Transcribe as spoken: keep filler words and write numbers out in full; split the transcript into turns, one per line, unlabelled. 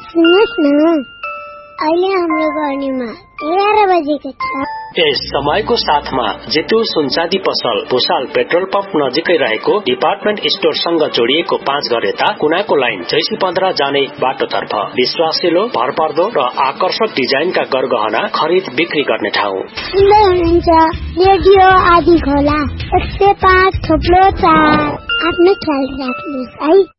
सुन्नुहोस् न, अहिले हाम्रो गर्नेमा एघार बजेको छ।
यस समयको साथमा जितु सुनचाँदी पसल भुसाल पेट्रोल पम्प नजिकै रहेको डिपार्टमेन्ट स्टोरसँग जोडिएको पाँच घर यता कुनाको लाइन जैसी पन्ध्र जाने बाटोतर्फ विश्वासिलो, भरपर्दो र आकर्षक डिजाइनका गरगहना खरिद बिक्री गर्ने ठाउँ।
सुन्दै हुनुहुन्छ रेडियो आदि खोला एक सय पाँच थोप्लो चार। आफ्नो ख्याल राख्नुहोस् है।